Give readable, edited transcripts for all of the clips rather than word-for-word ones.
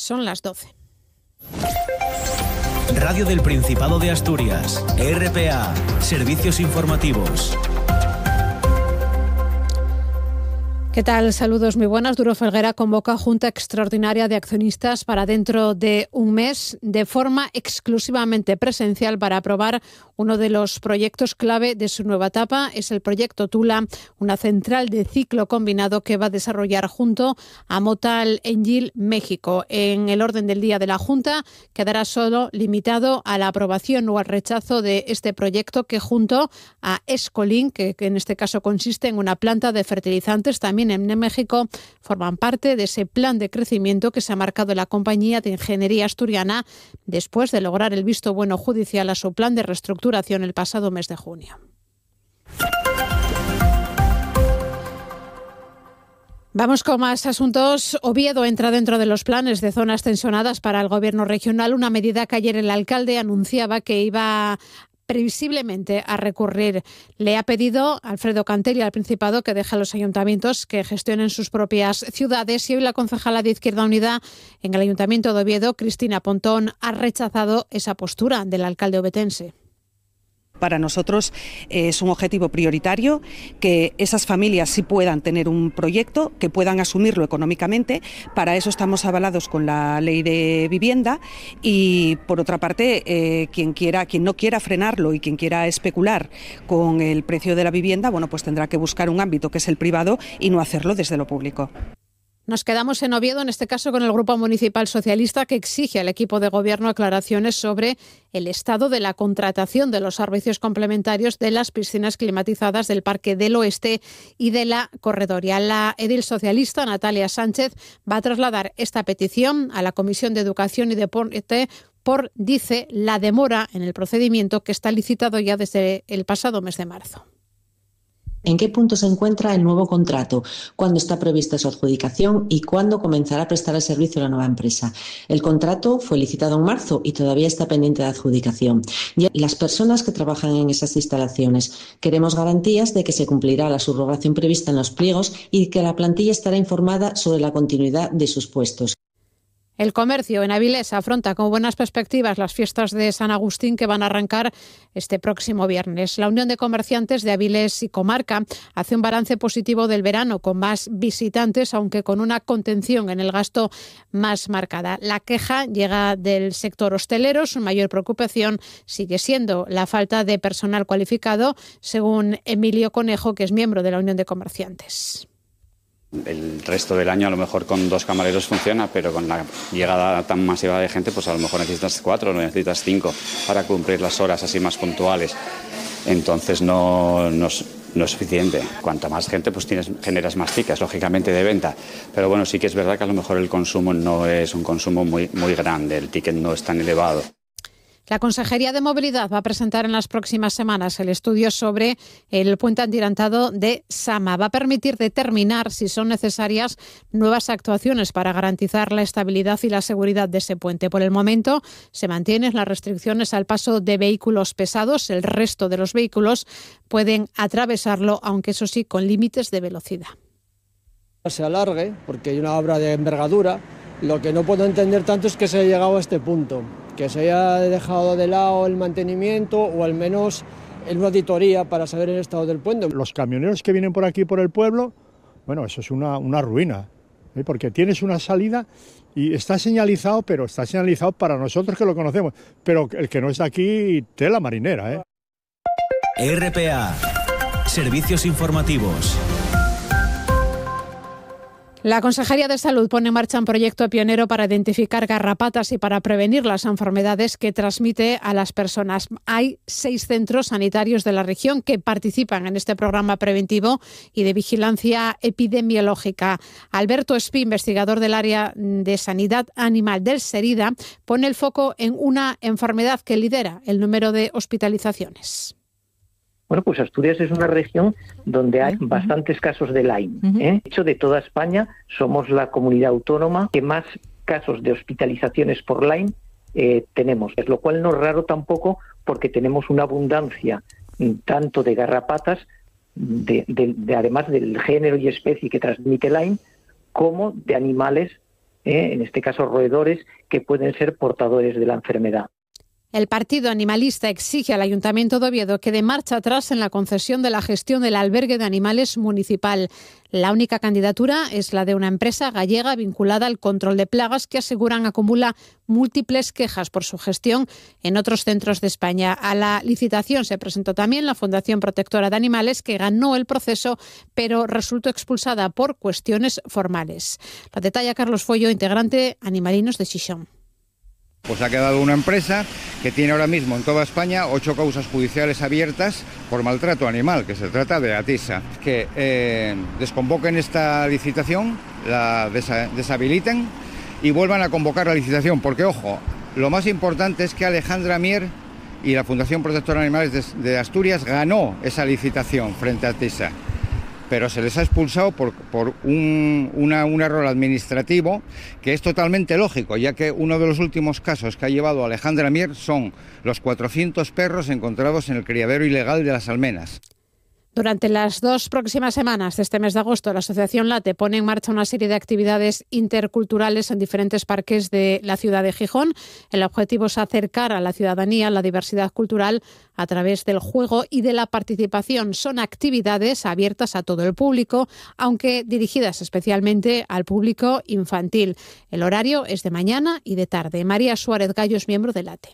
Son las 12. Radio del Principado de Asturias, RPA, Servicios Informativos. ¿Qué tal? Saludos muy buenas. Duro Felguera convoca Junta Extraordinaria de Accionistas para dentro de un mes, de forma exclusivamente presencial, para aprobar uno de los proyectos clave de su nueva etapa. Es el proyecto Tula, una central de ciclo combinado que va a desarrollar junto a Motal Engil México. En el orden del día de la Junta quedará solo limitado a la aprobación o al rechazo de este proyecto, que junto a Escolin, que en este caso consiste en una planta de fertilizantes también en México, forman parte de ese plan de crecimiento que se ha marcado la compañía de ingeniería asturiana después de lograr el visto bueno judicial a su plan de reestructuración el pasado mes de junio. Vamos con más asuntos. Oviedo entra dentro de los planes de zonas tensionadas para el gobierno regional, una medida que ayer el alcalde anunciaba que iba previsiblemente a recurrir. Le ha pedido Alfredo Cantelli al Principado que deje a los ayuntamientos que gestionen sus propias ciudades, y hoy la concejala de Izquierda Unida en el Ayuntamiento de Oviedo, Cristina Pontón, ha rechazado esa postura del alcalde ovetense. Para nosotros es un objetivo prioritario que esas familias sí puedan tener un proyecto, que puedan asumirlo económicamente. Para eso estamos avalados con la ley de vivienda, y por otra parte quien no quiera frenarlo y quien quiera especular con el precio de la vivienda, bueno, pues tendrá que buscar un ámbito que es el privado y no hacerlo desde lo público. Nos quedamos en Oviedo, en este caso con el Grupo Municipal Socialista, que exige al equipo de gobierno aclaraciones sobre el estado de la contratación de los servicios complementarios de las piscinas climatizadas del Parque del Oeste y de la Corredoria. La edil socialista Natalia Sánchez va a trasladar esta petición a la Comisión de Educación y Deporte por, dice, la demora en el procedimiento que está licitado ya desde el pasado mes de marzo. ¿En qué punto se encuentra el nuevo contrato? ¿Cuándo está prevista su adjudicación? ¿Y cuándo comenzará a prestar el servicio la nueva empresa? El contrato fue licitado en marzo y todavía está pendiente de adjudicación. Y las personas que trabajan en esas instalaciones, queremos garantías de que se cumplirá la subrogación prevista en los pliegos y que la plantilla estará informada sobre la continuidad de sus puestos. El comercio en Avilés afronta con buenas perspectivas las fiestas de San Agustín, que van a arrancar este próximo viernes. La Unión de Comerciantes de Avilés y Comarca hace un balance positivo del verano, con más visitantes, aunque con una contención en el gasto más marcada. La queja llega del sector hostelero. Su mayor preocupación sigue siendo la falta de personal cualificado, según Emilio Conejo, que es miembro de la Unión de Comerciantes. El resto del año a lo mejor con 2 camareros funciona, pero con la llegada tan masiva de gente, pues a lo mejor necesitas 4 o necesitas 5 para cumplir las horas así más puntuales. Entonces no es suficiente. Cuanta más gente, pues generas más tickets, lógicamente, de venta. Pero bueno, sí que es verdad que a lo mejor el consumo no es un consumo muy grande, el ticket no es tan elevado. La Consejería de Movilidad va a presentar en las próximas semanas el estudio sobre el puente atirantado de Sama. Va a permitir determinar si son necesarias nuevas actuaciones para garantizar la estabilidad y la seguridad de ese puente. Por el momento se mantienen las restricciones al paso de vehículos pesados. El resto de los vehículos pueden atravesarlo, aunque eso sí, con límites de velocidad. Se alargue, porque hay una obra de envergadura. Lo que no puedo entender tanto es que se haya llegado a este punto, que se haya dejado de lado el mantenimiento o al menos en una auditoría para saber el estado del puente. Los camioneros que vienen por aquí, por el pueblo, bueno, eso es una ruina, porque tienes una salida y está señalizado, pero está señalizado para nosotros que lo conocemos, pero el que no está aquí, tela marinera. RPA, Servicios Informativos. La Consejería de Salud pone en marcha un proyecto pionero para identificar garrapatas y para prevenir las enfermedades que transmite a las personas. Hay 6 centros sanitarios de la región que participan en este programa preventivo y de vigilancia epidemiológica. Alberto Espí, investigador del área de sanidad animal del SERIDA, pone el foco en una enfermedad que lidera el número de hospitalizaciones. Bueno, pues Asturias es una región donde hay bastantes casos de Lyme. De hecho, de toda España somos la comunidad autónoma que más casos de hospitalizaciones por Lyme tenemos, lo cual no es raro tampoco porque tenemos una abundancia tanto de garrapatas, de además del género y especie que transmite Lyme, como de animales en este caso roedores, que pueden ser portadores de la enfermedad. El partido animalista exige al Ayuntamiento de Oviedo que dé marcha atrás en la concesión de la gestión del albergue de animales municipal. La única candidatura es la de una empresa gallega vinculada al control de plagas que aseguran acumula múltiples quejas por su gestión en otros centros de España. A la licitación se presentó también la Fundación Protectora de Animales, que ganó el proceso, pero resultó expulsada por cuestiones formales. Lo detalla Carlos Follo, integrante Animalinos de Xixón. Pues ha quedado una empresa que tiene ahora mismo en toda España 8 causas judiciales abiertas por maltrato animal, que se trata de ATISA. Que desconvoquen esta licitación, la deshabiliten y vuelvan a convocar la licitación, porque, ojo, lo más importante es que Alejandra Mier y la Fundación Protectora de Animales de Asturias ganó esa licitación frente a ATISA, pero se les ha expulsado por un error administrativo que es totalmente lógico, ya que uno de los últimos casos que ha llevado a Alejandra Mier son los 400 perros encontrados en el criadero ilegal de Las Almenas. Durante las 2 próximas semanas de este mes de agosto, la Asociación LATE pone en marcha una serie de actividades interculturales en diferentes parques de la ciudad de Gijón. El objetivo es acercar a la ciudadanía la diversidad cultural a través del juego y de la participación. Son actividades abiertas a todo el público, aunque dirigidas especialmente al público infantil. El horario es de mañana y de tarde. María Suárez Gallo es miembro de LATE.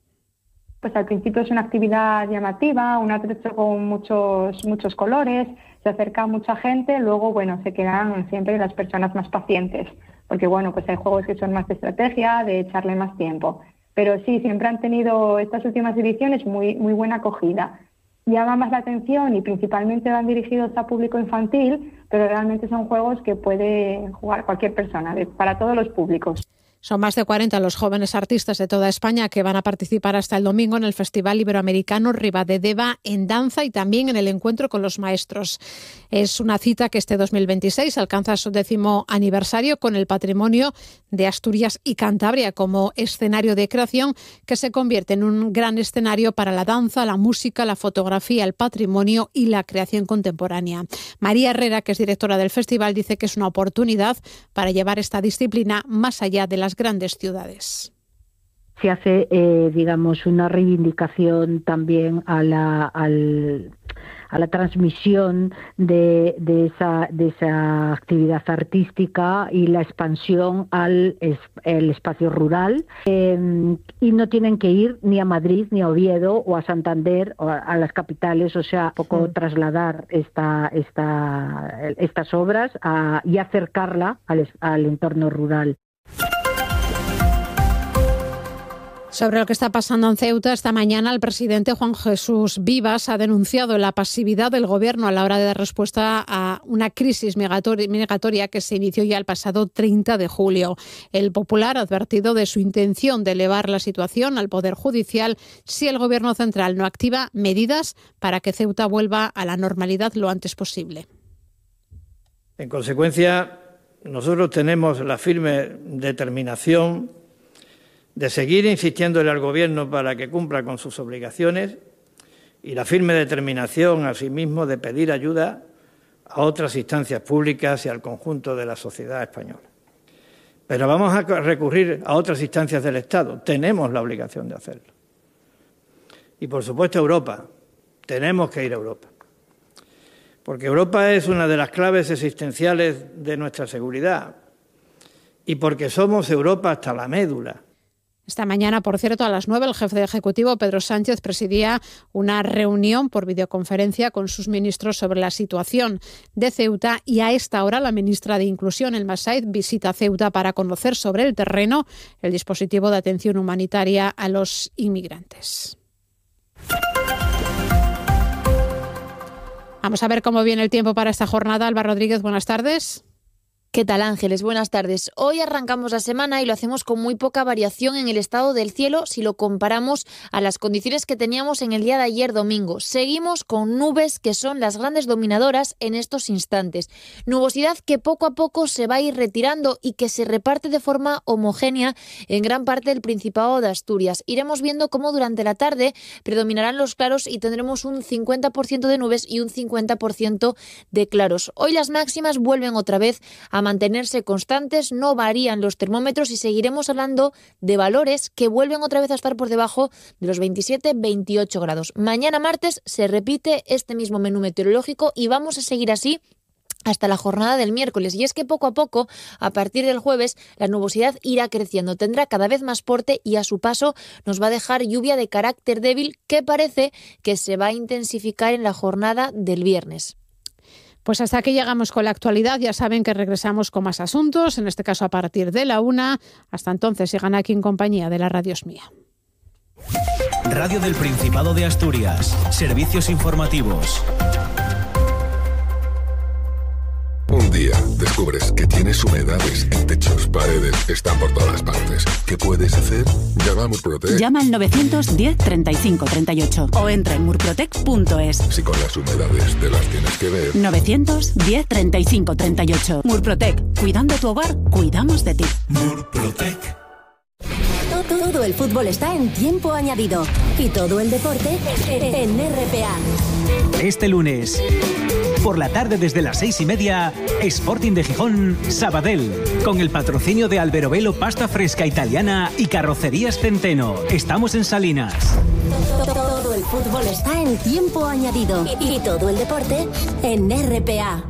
Pues al principio es una actividad llamativa, un atrecho con muchos colores, se acerca a mucha gente, luego, se quedan siempre las personas más pacientes, porque, pues hay juegos que son más de estrategia, de echarle más tiempo. Pero sí, siempre han tenido estas últimas ediciones muy buena acogida. Llama más la atención y principalmente van dirigidos a público infantil, pero realmente son juegos que puede jugar cualquier persona, para todos los públicos. Son más de 40 los jóvenes artistas de toda España que van a participar hasta el domingo en el Festival Iberoamericano Ribadedeva en danza y también en el encuentro con los maestros. Es una cita que este 2026 alcanza su 10º aniversario con el patrimonio de Asturias y Cantabria como escenario de creación que se convierte en un gran escenario para la danza, la música, la fotografía, el patrimonio y la creación contemporánea. María Herrera, que es directora del festival, dice que es una oportunidad para llevar esta disciplina más allá de las grandes ciudades. Se hace, una reivindicación también a la transmisión de esa actividad artística y la expansión al el espacio rural. Y no tienen que ir ni a Madrid, ni a Oviedo o a Santander o a las capitales, poco trasladar estas obras y acercarla al entorno rural. Sobre lo que está pasando en Ceuta, esta mañana el presidente Juan Jesús Vivas ha denunciado la pasividad del Gobierno a la hora de dar respuesta a una crisis migratoria que se inició ya el pasado 30 de julio. El Popular ha advertido de su intención de elevar la situación al Poder Judicial si el Gobierno central no activa medidas para que Ceuta vuelva a la normalidad lo antes posible. En consecuencia, nosotros tenemos la firme determinación de seguir insistiéndole al Gobierno para que cumpla con sus obligaciones y la firme determinación, asimismo, de pedir ayuda a otras instancias públicas y al conjunto de la sociedad española. Pero vamos a recurrir a otras instancias del Estado. Tenemos la obligación de hacerlo. Y, por supuesto, Europa. Tenemos que ir a Europa. Porque Europa es una de las claves existenciales de nuestra seguridad. Y porque somos Europa hasta la médula. Esta mañana, por cierto, a las 9, el jefe de Ejecutivo, Pedro Sánchez, presidía una reunión por videoconferencia con sus ministros sobre la situación de Ceuta y a esta hora la ministra de Inclusión, Elma Said, visita Ceuta para conocer sobre el terreno el dispositivo de atención humanitaria a los inmigrantes. Vamos a ver cómo viene el tiempo para esta jornada. Alba Rodríguez, buenas tardes. ¿Qué tal, Ángeles? Buenas tardes. Hoy arrancamos la semana y lo hacemos con muy poca variación en el estado del cielo si lo comparamos a las condiciones que teníamos en el día de ayer domingo. Seguimos con nubes que son las grandes dominadoras en estos instantes. Nubosidad que poco a poco se va a ir retirando y que se reparte de forma homogénea en gran parte del Principado de Asturias. Iremos viendo cómo durante la tarde predominarán los claros y tendremos un 50% de nubes y un 50% de claros. Hoy las máximas vuelven otra vez a a mantenerse constantes, no varían los termómetros y seguiremos hablando de valores que vuelven otra vez a estar por debajo de los 27-28 grados. Mañana martes se repite este mismo menú meteorológico y vamos a seguir así hasta la jornada del miércoles. Y es que poco a poco, a partir del jueves, la nubosidad irá creciendo, tendrá cada vez más porte y a su paso nos va a dejar lluvia de carácter débil que parece que se va a intensificar en la jornada del viernes. Pues hasta aquí llegamos con la actualidad. Ya saben que regresamos con más asuntos, en este caso a partir de la 1. Hasta entonces, sigan aquí en compañía de la Radio Es Mía. Radio del Principado de Asturias. Servicios informativos. Un día descubres que tienes humedades en techos, paredes, están por todas partes. ¿Qué puedes hacer? Llama a Murprotec. Llama al 910 35 38 o entra en murprotec.es. Si con las humedades te las tienes que ver. 910 35 38. Murprotec. Cuidando tu hogar, cuidamos de ti. Murprotec. Todo el fútbol está en tiempo añadido y todo el deporte en RPA. Este lunes, por la tarde desde las 6:30, Sporting de Gijón, Sabadell, con el patrocinio de Alberobelo Pasta Fresca Italiana y Carrocerías Centeno. Estamos en Salinas. Todo el fútbol está en tiempo añadido y todo el deporte en RPA.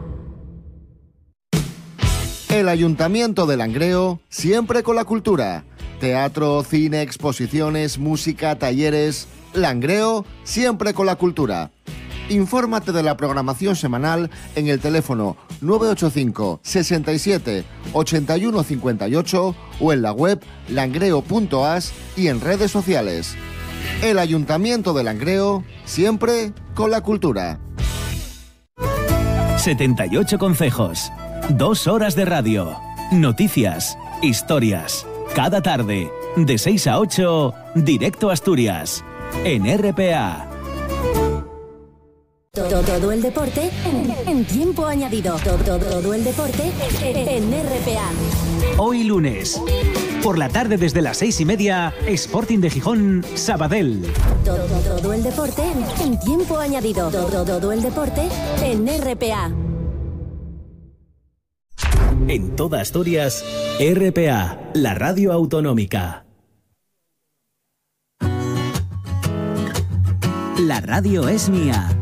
El Ayuntamiento de Langreo, siempre con la cultura. Teatro, cine, exposiciones, música, talleres. Langreo, siempre con la cultura. Infórmate de la programación semanal en el teléfono 985 67 81 58 o en la web langreo.as y en redes sociales. El Ayuntamiento de Langreo, siempre con la cultura. 78 concejos, 2 horas de radio, noticias, historias. Cada tarde, de 6 a 8, directo a Asturias, en RPA. Todo el deporte en tiempo añadido. Todo el deporte en RPA. Hoy lunes, por la tarde desde las 6:30, Sporting de Gijón, Sabadell. Todo el deporte en tiempo añadido. Todo el deporte en RPA. En toda Asturias, RPA, la radio autonómica. La radio es mía.